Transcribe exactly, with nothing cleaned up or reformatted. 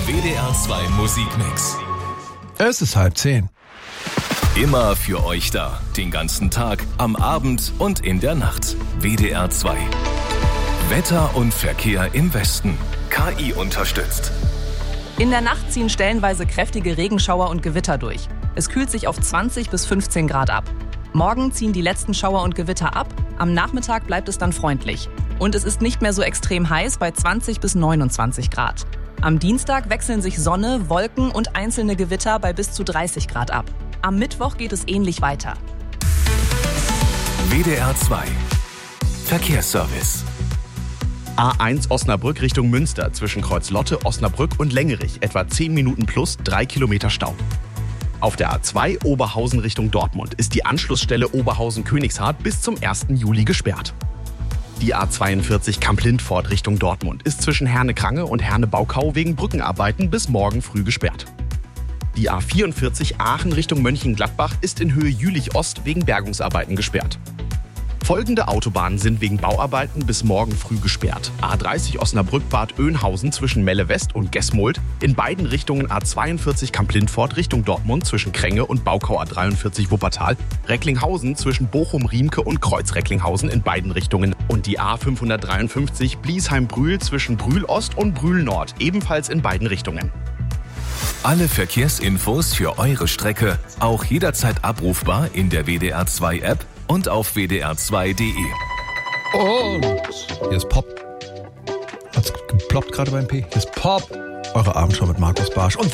W D R zwei Musikmix. Es ist halb zehn. Immer für euch da. Den ganzen Tag, am Abend und in der Nacht. W D R zwei. Wetter und Verkehr im Westen. K I unterstützt. In der Nacht ziehen stellenweise kräftige Regenschauer und Gewitter durch. Es kühlt sich auf zwanzig bis fünfzehn Grad ab. Morgen ziehen die letzten Schauer und Gewitter ab. Am Nachmittag bleibt es dann freundlich. Und es ist nicht mehr so extrem heiß bei zwanzig bis neunundzwanzig Grad. Am Dienstag wechseln sich Sonne, Wolken und einzelne Gewitter bei bis zu dreißig Grad ab. Am Mittwoch geht es ähnlich weiter. W D R zwei. Verkehrsservice. A eins Osnabrück Richtung Münster zwischen Kreuzlotte, Osnabrück und Längerich. Etwa zehn Minuten plus drei Kilometer Stau. Auf der A zwei Oberhausen Richtung Dortmund ist die Anschlussstelle Oberhausen-Königshardt bis zum ersten Juli gesperrt. Die A zweiundvierzig Kamp-Lindfort Richtung Dortmund ist zwischen Herne-Krange und Herne-Baukau wegen Brückenarbeiten bis morgen früh gesperrt. Die A vierundvierzig Aachen Richtung Mönchengladbach ist in Höhe Jülich-Ost wegen Bergungsarbeiten gesperrt. Folgende Autobahnen sind wegen Bauarbeiten bis morgen früh gesperrt. A dreißig Osnabrück-Bad Oeynhausen zwischen Melle-West und Gesmold. In beiden Richtungen A zweiundvierzig Kamp-Lindfort Richtung Dortmund zwischen Kränge und Baukau A dreiundvierzig Wuppertal. Recklinghausen zwischen Bochum-Riemke und Kreuz-Recklinghausen in beiden Richtungen. Und die A fünfhundertdreiundfünfzig Bliesheim-Brühl zwischen Brühl-Ost und Brühl-Nord. Ebenfalls in beiden Richtungen. Alle Verkehrsinfos für eure Strecke auch jederzeit abrufbar in der W D R zwei App und auf w d r zwei punkt d e. Und hier ist Pop. Hat's geploppt gerade beim P? Hier ist Pop. Eure Abendschau mit Markus Barsch und